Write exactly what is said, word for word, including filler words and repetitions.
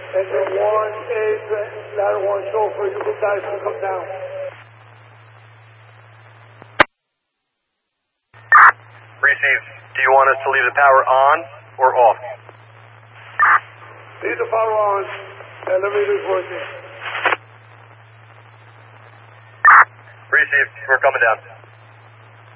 Engine one, eight, ladder one, chauffeur, you guys can come down. Receive. Do you want us to leave the power on or off? Leave the power on. Elevator's working. Receive. We're coming down.